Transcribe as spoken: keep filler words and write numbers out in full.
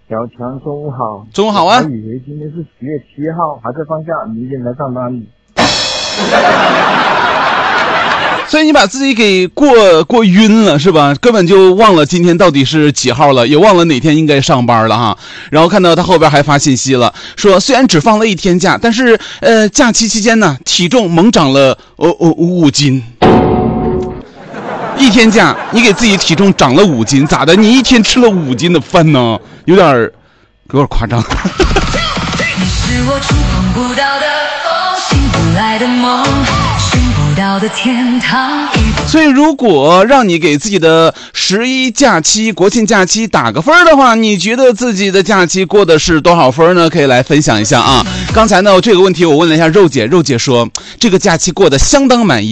小强，中午好。 中午好啊！ 我以为今天是十月七号，还在放假，明天来上班。 所以你把自己给过过晕了是吧？根本就忘了今天到底是几号了，也忘了哪天应该上班了哈。然后看到他后边还发信息了，说虽然只放了一天假，但是呃假期期间呢，体重猛长了呃呃五斤。一天假，你给自己体重长了五斤，咋的？你一天吃了五斤的饭呢？有点儿，有点夸张。 你是我触碰不到的风，醒不来的梦，寻不到的天堂。 所以，如果让你给自己的十一假期、国庆假期打个分的话，你觉得自己的假期过的是多少分呢？可以来分享一下啊。刚才呢，这个问题我问了一下肉姐，肉姐说这个假期过得相当满意。